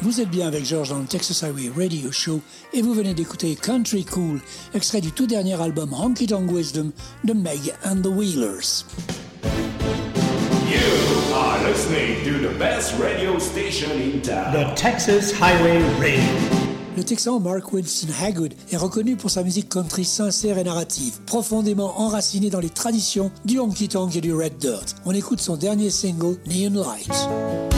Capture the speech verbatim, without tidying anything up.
Vous êtes bien avec George dans le Texas Highway Radio Show et vous venez d'écouter Country Cool, extrait du tout dernier album Honky Tonk Wisdom de Meg and the Wheelers. You are listening to the best radio station in town. The Texas Highway Radio. Le Texan Mark Winston Hagood est reconnu pour sa musique country sincère et narrative, profondément enracinée dans les traditions du honky tonk et du red dirt. On écoute son dernier single, Neon Lights.